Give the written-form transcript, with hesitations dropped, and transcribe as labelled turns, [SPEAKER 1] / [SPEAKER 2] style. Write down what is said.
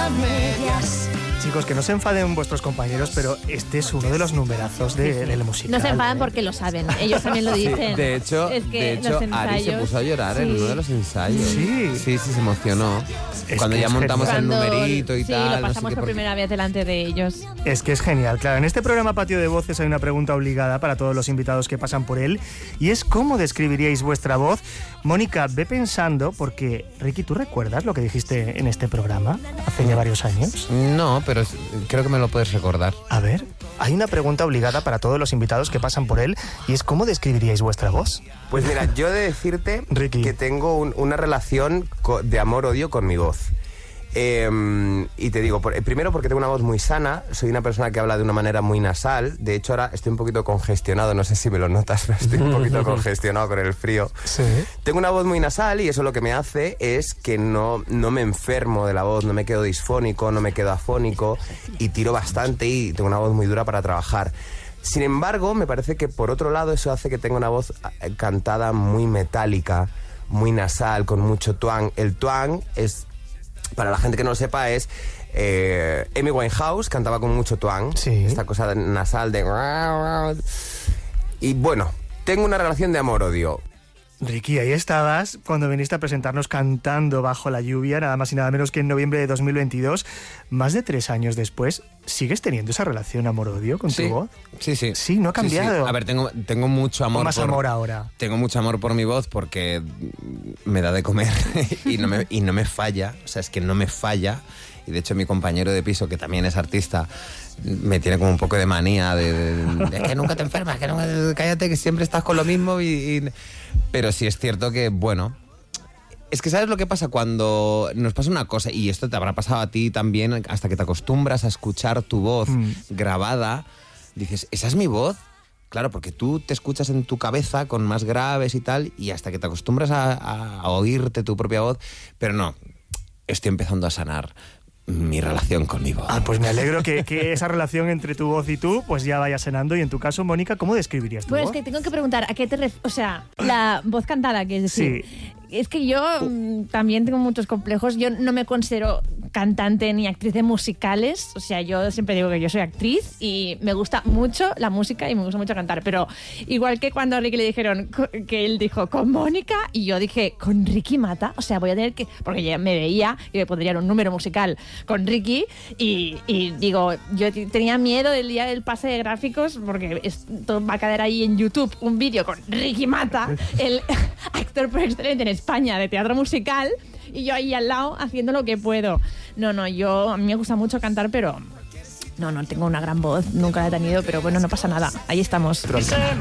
[SPEAKER 1] a medias.
[SPEAKER 2] Chicos, que no se enfaden vuestros compañeros, pero este es uno de los numerazos del musical.
[SPEAKER 3] No se enfadan porque lo saben, ellos también lo dicen.
[SPEAKER 4] Sí, de hecho, Ari se puso a llorar en uno de los ensayos. Sí, se emocionó. Cuando ya montamos el numerito y tal.
[SPEAKER 3] Sí, lo pasamos por primera vez delante de ellos.
[SPEAKER 2] Es que es genial, claro. En este programa Patio de Voces hay una pregunta obligada para todos los invitados que pasan por él, y es ¿cómo describiríais vuestra voz? Mónica, ve pensando, porque Ricky, ¿tú recuerdas lo que dijiste en este programa hace ya varios años?
[SPEAKER 4] No, pero creo que me lo puedes recordar.
[SPEAKER 2] A ver, hay una pregunta obligada para todos los invitados que pasan por él, y es ¿cómo describiríais vuestra voz?
[SPEAKER 5] Pues mira, yo he de decirte,
[SPEAKER 2] Ricky,
[SPEAKER 5] que tengo una relación de amor-odio con mi voz. Y te digo, primero porque tengo una voz muy sana, soy una persona que habla de una manera muy nasal, de hecho ahora estoy un poquito congestionado, no sé si me lo notas, pero estoy un poquito congestionado con el frío.
[SPEAKER 2] Sí.
[SPEAKER 5] Tengo una voz muy nasal y eso lo que me hace es que no me enfermo de la voz, no me quedo disfónico, no me quedo afónico y tiro bastante y tengo una voz muy dura para trabajar. Sin embargo, me parece que por otro lado eso hace que tenga una voz cantada muy metálica, muy nasal, con mucho twang. El twang es, para la gente que no lo sepa, es Amy Winehouse cantaba con mucho twang,
[SPEAKER 2] sí,
[SPEAKER 5] esta cosa nasal de... Y bueno, tengo una relación de amor-odio.
[SPEAKER 2] Ricky, ahí estabas cuando viniste a presentarnos cantando bajo la lluvia, nada más y nada menos que en noviembre de 2022. Más de 3 años después, ¿sigues teniendo esa relación amor-odio con tu voz?
[SPEAKER 4] Sí.
[SPEAKER 2] Sí, no ha cambiado.
[SPEAKER 4] Sí. A ver, tengo mucho amor.
[SPEAKER 2] ¿O más amor ahora?
[SPEAKER 4] Tengo mucho amor por mi voz porque me da de comer y no me falla. O sea, es que no me falla. Y de hecho mi compañero de piso, que también es artista, me tiene como un poco de manía de que nunca te enfermas, que nunca, cállate, que siempre estás con lo mismo. Pero sí es cierto que, bueno, es que ¿sabes lo que pasa? Cuando nos pasa una cosa, y esto te habrá pasado a ti también, hasta que te acostumbras a escuchar tu voz grabada, dices, ¿esa es mi voz? Claro, porque tú te escuchas en tu cabeza con más graves y tal, y hasta que te acostumbras a oírte tu propia voz, pero no, estoy empezando a sanar mi relación con mi voz.
[SPEAKER 2] Pues me alegro que esa relación entre tu voz y tú pues ya vaya sanando. Y en tu caso, Mónica, ¿cómo describirías tu voz?
[SPEAKER 3] Pues es que tengo que preguntar, ¿a qué te refieres? O sea, la voz cantada, que es decir...
[SPEAKER 2] Sí.
[SPEAKER 3] Es que yo también tengo muchos complejos. Yo no me considero cantante ni actriz de musicales. O sea, yo siempre digo que yo soy actriz y me gusta mucho la música y me gusta mucho cantar. Pero igual que cuando a Ricky le dijeron que él dijo con Mónica y yo dije con Ricky Mata. O sea, voy a tener que... Porque ya me veía y me pondrían un número musical con Ricky y digo, yo tenía miedo del día del pase de gráficos porque esto va a caer ahí en YouTube un vídeo con Ricky Mata, el actor por excelencia en España de teatro musical, y yo ahí al lado haciendo lo que puedo. A mí me gusta mucho cantar, pero no tengo una gran voz, nunca la he tenido, pero bueno, no pasa nada, ahí estamos.